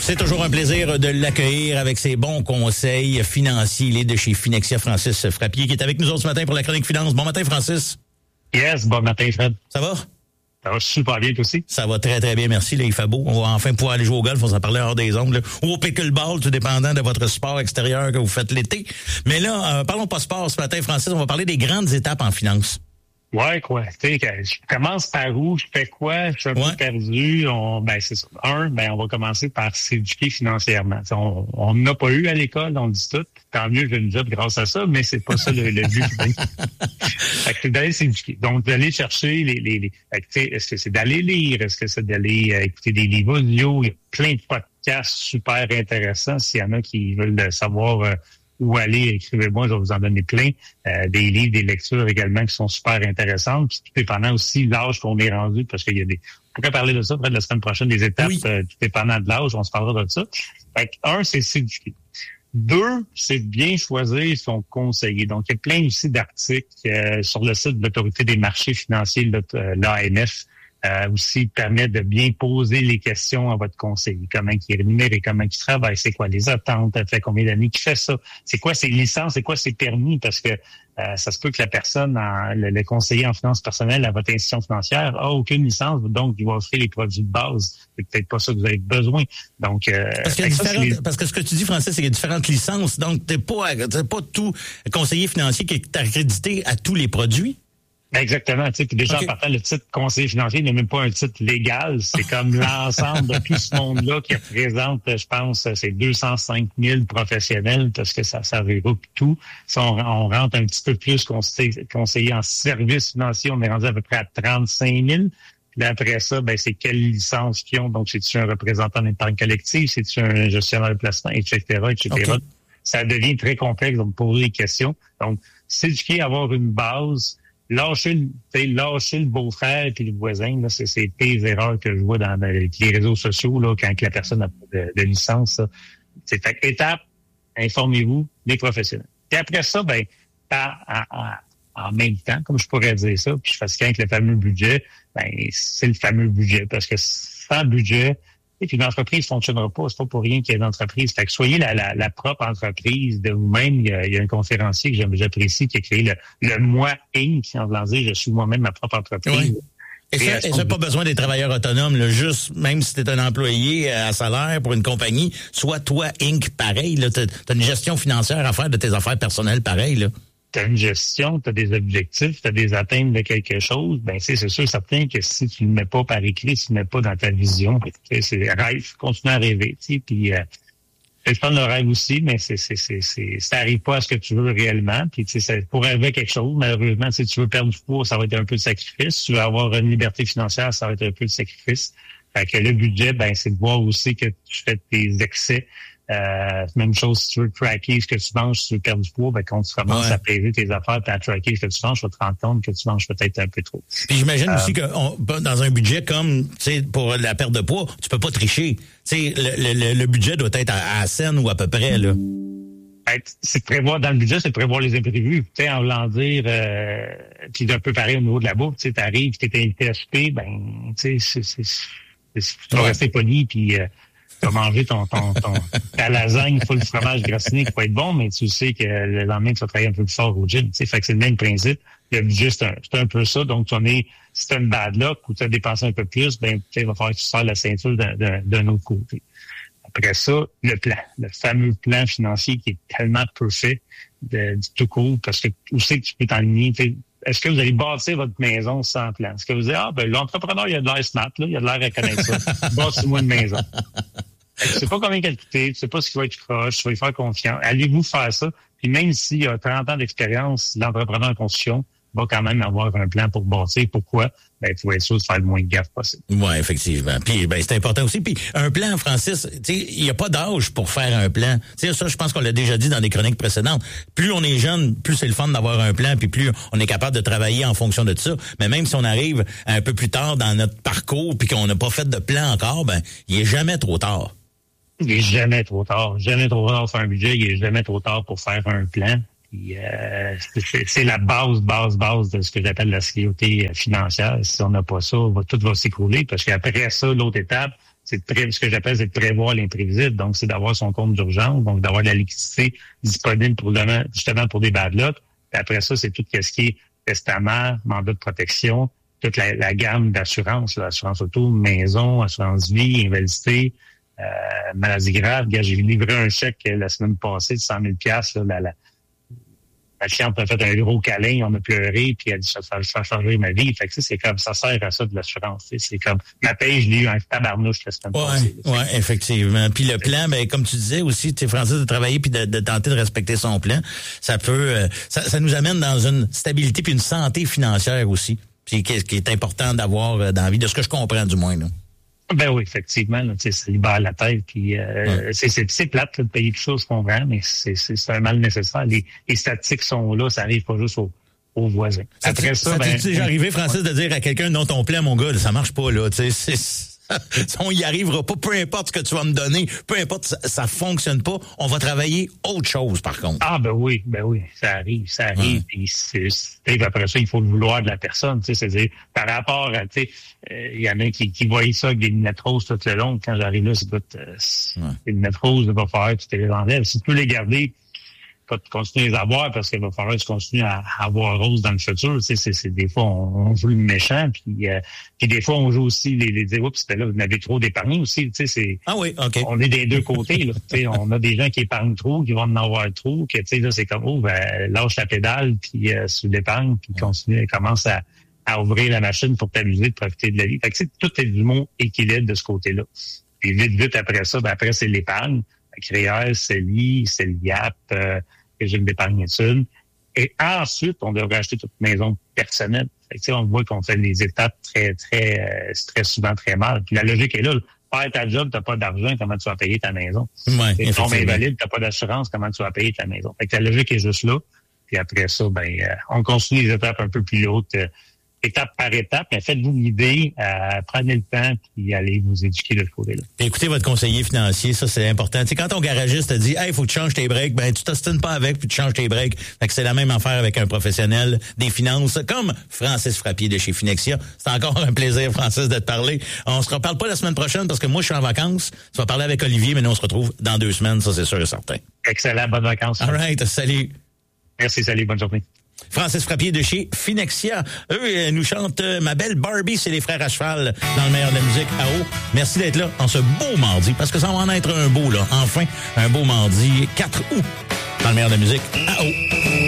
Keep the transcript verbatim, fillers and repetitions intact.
C'est toujours un plaisir de l'accueillir avec ses bons conseils financiers. Il est de chez Finexia, Francis Frappier, qui est avec nous autres ce matin pour la chronique finance. Bon matin, Francis. Yes, bon matin, Fred. Ça va? Ça va super bien, toi aussi? Ça va très, très bien, merci. Là, il fait beau. On va enfin pouvoir aller jouer au golf. On s'en parlait hors des ondes. Là. Ou au pickleball, tout dépendant de votre sport extérieur que vous faites l'été. Mais là, euh, parlons pas sport ce matin, Francis. On va parler des grandes étapes en finance. Ouais, quoi. Tu sais, je commence par où? Je fais quoi? Je suis un ouais. peu perdu. On, ben, c'est ça. Un, ben, on va commencer par s'éduquer financièrement. T'sais, on on n'a pas eu à l'école, on le dit tout. Tant mieux, j'ai une job grâce à ça, mais c'est pas ça le, le but. Fait que c'est d'aller s'éduquer. Donc, d'aller chercher les, les, les est-ce que c'est d'aller lire? Est-ce que c'est d'aller euh, écouter des livres audio? Il y a plein de podcasts super intéressants. S'il y en a qui veulent savoir euh, où aller, écrivez-moi, je vais vous en donner plein. Euh, des livres, des lectures également qui sont super intéressantes. Puis tout dépendant aussi de l'âge qu'on est rendu, parce qu'il y a des... On pourrait parler de ça après la semaine prochaine, des étapes, oui. euh, tout dépendant de l'âge, on se parlera de ça. Fait que, un, c'est s'éduquer. Deux, c'est bien choisir son conseiller. Donc, il y a plein aussi d'articles euh, sur le site de l'Autorité des marchés financiers, l'A M F, euh, aussi permet de bien poser les questions à votre conseiller. Comment il est rémunéré, comment il travaille, c'est quoi les attentes, ça fait combien d'années qu'il fait ça, c'est quoi ses licences, c'est quoi ses permis, parce que euh, ça se peut que la personne, en, le, le conseiller en finances personnelles à votre institution financière a aucune licence, donc il va offrir les produits de base. C'est peut-être pas ça que vous avez besoin. Donc, euh, parce, que ça, les... parce que ce que tu dis, Francis, c'est qu'il y a différentes licences. Donc, t'es pas, t'es pas tout conseiller financier qui est accrédité à tous les produits. Exactement. Tu sais, puis déjà, okay. En partant, le titre conseiller financier n'est même pas un titre légal. C'est comme l'ensemble de tout ce monde-là qui représente, je pense, c'est deux cent cinq mille professionnels parce que ça, ça regroupe tout. Si on, on rentre un petit peu plus conseiller, conseiller en services financiers, on est rendu à peu près à trente-cinq mille. Puis après ça, ben c'est quelle licence qu'ils ont. Donc, c'est-tu un représentant d'épargne collective, c'est-tu un gestionnaire de placement, et cetera, et cetera. Okay. Ça devient très complexe, donc poser des questions. Donc, s'éduquer, avoir une base. Lâcher le, lâcher le beau-frère et le voisin, là, c'est, c'est les erreurs que je vois dans, dans les réseaux sociaux là, quand la personne n'a pas de, de licence. Ça. C'est fait étape, informez-vous, les professionnels. Et après ça, ben, en, en, en même temps, comme je pourrais dire ça, puis je fais avec le fameux budget, ben, c'est le fameux budget. Parce que sans budget, et puis une entreprise ne fonctionnera pas. C'est pas pour rien qu'il y ait une entreprise. Fait que soyez la, la, la propre entreprise de vous-même. Il y a, il y a un conférencier que j'apprécie qui a créé le, le Moi Incorporé. En voulant dire, je suis moi-même ma propre entreprise. Oui. Et, et ça, et ça pas besoin des travailleurs autonomes. Là, juste, même si tu es un employé à salaire pour une compagnie, soit toi Inc pareil. Tu as une gestion financière à faire de tes affaires personnelles pareil. Là. Tu as une gestion, tu as des objectifs, tu as des atteintes de quelque chose, ben c'est sûr certain que si tu ne le mets pas par écrit, si tu ne le mets pas dans ta vision, c'est rêve, continue à rêver, tu sais, puis euh, je parle de rêve aussi, mais c'est c'est c'est c'est ça arrive pas à ce que tu veux réellement, puis tu sais, pour rêver quelque chose, malheureusement, si tu veux perdre du poids, ça va être un peu de sacrifice, si tu veux avoir une liberté financière, ça va être un peu de sacrifice. Fait que le budget, ben c'est de voir aussi que tu fais tes excès. Euh, même chose, si tu veux tracker ce que tu manges, si tu veux perdre du poids, ben, quand tu commences ouais. à peser tes affaires et à tracker ce que tu manges, tu vas te rendre compte que tu manges peut-être un peu trop. Puis j'imagine euh, aussi que on, dans un budget comme, tu sais, pour la perte de poids, tu peux pas tricher. Tu sais, le, le, le budget doit être à, à scène ou à peu près, là. C'est de prévoir, dans le budget, c'est de prévoir les imprévus. Tu sais, en voulant dire, euh, puis d'un peu pareil au niveau de la bouffe, tu sais, t'arrives, tu t'es invité à souper, ben, tu sais, c'est, c'est, c'est, tu vas ouais. rester poli, puis euh, tu vas manger ton, ton, ton, ta lasagne full fromage grassiné qui peut être bon, mais tu sais que le lendemain, tu vas travailler un peu plus fort au gym. Tu sais, fait que c'est le même principe. Le budget, c'est un, c'est un peu ça. Donc, tu en es, si tu as une bad luck ou tu as dépensé un peu plus, ben, tu sais, il va falloir que tu sors la ceinture d'un, d'un, d'un autre côté. Après ça, le plan, le fameux plan financier qui est tellement peu fait de, du tout court, parce que où c'est que tu peux t'enligner? Est-ce que vous allez bâtir votre maison sans plan? Est-ce que vous dites, ah, ben, l'entrepreneur, il a de l'air smart, là, il a de l'air à connaître ça. Bâtis-moi une maison. Tu sais pas combien qu'elle coûte, tu sais pas ce qui va être croche, tu vas lui faire confiance. Allez-vous faire ça? Puis même s'il y a trente ans d'expérience, l'entrepreneur en construction va quand même avoir un plan pour bâtir. Pourquoi? Ben, tu vas être sûr de faire le moins de gaffe possible. Oui, effectivement. Puis, ben, c'est important aussi. Puis, un plan, Francis, tu sais, il n'y a pas d'âge pour faire un plan. Tu sais, ça, je pense qu'on l'a déjà dit dans des chroniques précédentes. Plus on est jeune, plus c'est le fun d'avoir un plan, puis plus on est capable de travailler en fonction de ça. Mais même si on arrive un peu plus tard dans notre parcours, puis qu'on n'a pas fait de plan encore, ben, il est jamais trop tard. Il est jamais trop tard. Jamais trop tard pour faire un budget. Il est jamais trop tard pour faire un plan. Puis, euh, c'est, c'est la base, base, base de ce que j'appelle la sécurité financière. Si on n'a pas ça, va, tout va s'écrouler parce qu'après ça, l'autre étape, c'est de pré- ce que j'appelle c'est de prévoir l'imprévisible. Donc, c'est d'avoir son compte d'urgence, donc d'avoir de la liquidité disponible pour demain, justement pour des bad luck. Puis après ça, c'est tout ce qui est testament, mandat de protection, toute la, la gamme d'assurance, là, assurance auto, maison, assurance vie, invalidité, euh, maladie grave. Regarde, j'ai livré un chèque la semaine passée de cent mille dollars. Là, la, la, la cliente a fait un gros câlin, on a pleuré, puis elle a dit ça, ça, ça a changé ma vie. Fait que c'est comme ça sert à ça de l'assurance. C'est comme ma paye, je l'ai eu en tabarnouche la semaine ouais, passée. Oui, effectivement. Puis le plan, ben comme tu disais aussi, tu es Francis, de travailler puis de, de tenter de respecter son plan, ça peut, euh, ça, ça nous amène dans une stabilité puis une santé financière aussi. Puis qui, qui est important d'avoir euh, dans la vie, de ce que je comprends du moins là. Ben oui, effectivement, là, ça libère la tête. Puis euh, ouais. c'est, c'est, c'est plate là, de payer tout ça, je comprends, mais c'est, c'est, c'est un mal nécessaire. Les, les statistiques sont là, ça arrive pas juste aux, aux voisins. Après ça, ça ben, t'es déjà arrivé, Francis, ouais. de dire à quelqu'un non ton plan, mon gars, là, ça marche pas là, tu sais, c'est. On y arrivera pas, peu importe ce que tu vas me donner, peu importe, ça, ça fonctionne pas, on va travailler autre chose par contre. Ah ben oui, ben oui, ça arrive, ça arrive, ouais. Puis c'est, c'est, après ça, il faut le vouloir de la personne, tu sais, c'est-à-dire, par rapport à, tu sais, il euh, y en a qui, qui voient ça avec des lunettes roses tout le long, quand j'arrive là, c'est écoute, euh, ouais. les lunettes roses, il va falloir que tu te les enlèves, si tu peux les garder, pas de continuer à les avoir parce qu'il va falloir que tu continues à avoir rose dans le futur. Tu sais, c'est, c'est des fois on, on joue le méchant, puis euh, puis des fois on joue aussi les les dire oups, c'était là, vous avez trop d'épargne aussi. Tu sais, c'est ah oui, ok. On est des deux côtés. Là, tu sais, on a des gens qui épargnent trop, qui vont en avoir trop, que tu sais là c'est comme oh ben lâche la pédale puis euh, sous l'épargne, puis continue, commence à à ouvrir la machine pour t'amuser, de profiter de la vie. Fait que tu sais, tout est du mot équilibre de ce côté-là. Puis vite vite après ça, ben après c'est l'épargne, la créaire, c'est l'I, c'est le Y A P. Euh, régime d'épargne études. Et ensuite, on devrait acheter toute maison personnelle. Fait que, on voit qu'on fait les étapes très, très, euh, très souvent très mal. Puis la logique est là. Faire ta job, t'as pas d'argent, comment tu vas payer ta maison? Ouais, si tu tombes invalide, t'as pas d'assurance, comment tu vas payer ta maison? Fait que la logique est juste là. Puis après ça, ben, euh, on continue les étapes un peu plus hautes, euh, étape par étape, mais faites-vous une idée, euh, prenez le temps, puis allez vous éduquer de ce côté-là. Écoutez votre conseiller financier, ça c'est important. Tu sais, quand ton garagiste te dit « Hey, il faut que tu changes tes breaks », ben tu t'ostines pas avec, puis tu changes tes breaks. Fait que c'est la même affaire avec un professionnel des finances, comme Francis Frappier de chez Finexia. C'est encore un plaisir, Francis, de te parler. On se reparle pas la semaine prochaine parce que moi, je suis en vacances. Tu vas parler avec Olivier, mais nous, on se retrouve dans deux semaines, ça c'est sûr et certain. Excellent, bonnes vacances. All right, salut. Merci, salut, bonne journée. Francis Frappier de chez Finexia. Eux nous chantent euh, Ma belle Barbie, c'est les frères à cheval dans le meilleur de la musique à eau. Merci d'être là en ce beau mardi, parce que ça va en être un beau, là. Enfin, un beau mardi quatre août dans le meilleur de la musique à eau.